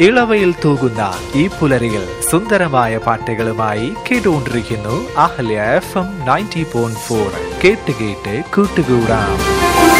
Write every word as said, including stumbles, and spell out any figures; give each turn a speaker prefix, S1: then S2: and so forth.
S1: ഇളവയിൽ തൂകുന്ന ഈ പുലരിയിൽ സുന്ദരമായ പാട്ടുകളുമായി കേട്ടുകൊണ്ടിരിക്കുന്നു Ahalya F M ninety point four. കേട്ട് കേട്ട് കൂട്ടുകൂടാം.